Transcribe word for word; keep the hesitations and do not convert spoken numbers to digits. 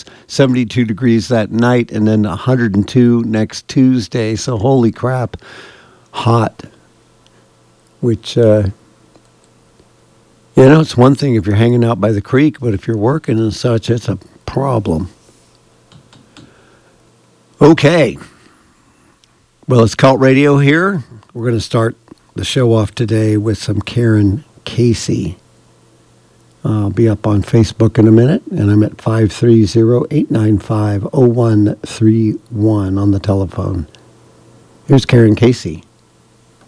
degrees, seventy-two degrees that night, and then one hundred two next Tuesday. So holy crap, hot. Which, uh, you know, it's one thing if you're hanging out by the creek, but if you're working and such, it's a problem. Okay. Well, it's Cult Radio here. We're going to start the show off today with some Karen Casey. I'll be up on Facebook in a minute, and I'm at five three zero, eight nine five, zero one three one on the telephone. Here's Karen Casey.